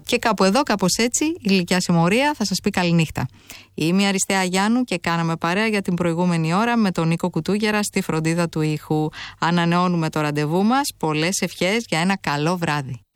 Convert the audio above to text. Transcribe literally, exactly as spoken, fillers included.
Και κάπου εδώ, κάπως έτσι, η Γλυκιά Συμμορία θα σας πει καληνύχτα. Είμαι η Αριστεία Γιάννου και κάναμε παρέα για την προηγούμενη ώρα με τον Νίκο Κουτούγερα στη φροντίδα του ήχου. Ανανεώνουμε το ραντεβού μας. Πολλές ευχές για ένα καλό βράδυ.